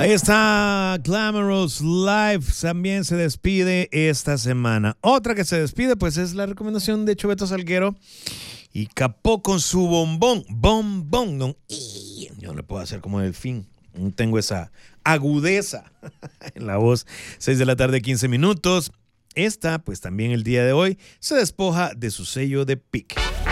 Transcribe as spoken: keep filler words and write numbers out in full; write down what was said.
Ahí está Glamorous Live, también se despide esta semana. Otra que se despide pues es la recomendación de Choveto Salguero y Capó con su bombón, bombón, no, yo no le puedo hacer como Delfín, no tengo esa agudeza en la voz. Seis de la tarde, quince minutos. Esta pues también el día de hoy se despoja de su sello de pique.